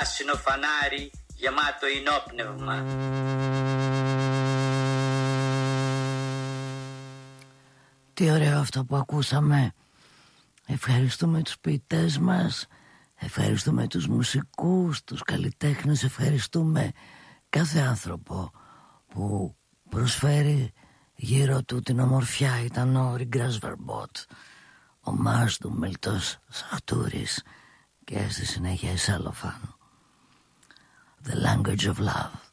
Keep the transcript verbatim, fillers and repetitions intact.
πράσινο φανάρι γεμάτο ενόπνευμα. Τι ωραίο αυτό που ακούσαμε. Ευχαριστούμε τους ποιητές μας, ευχαριστούμε τους μουσικούς, τους καλλιτέχνες, ευχαριστούμε κάθε άνθρωπο που προσφέρει γύρω του την ομορφιά. Ήταν ο Ριγκράς Βερμπότ, ο Μάρς του Μελτός Σαχτούρης και στη συνέχεια η Σέλοφαν. The Language of Love.